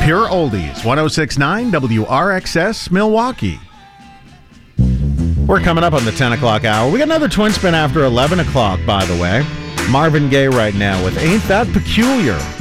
Pure Oldies, 106.9 WRXS Milwaukee. We're coming up on the 10 o'clock hour. We got another twin spin after 11 o'clock, by the way. Marvin Gaye right now with Ain't That Peculiar.